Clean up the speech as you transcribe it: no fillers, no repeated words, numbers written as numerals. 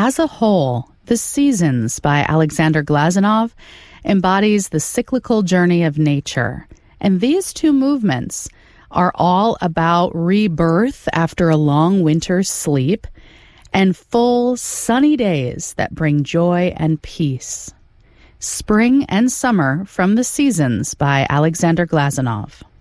As a whole, The Seasons by Alexander Glazunov embodies the cyclical journey of nature, and these two movements are all about rebirth after a long winter's sleep and full sunny days that bring joy and peace. Spring and Summer from The Seasons by Alexander Glazunov.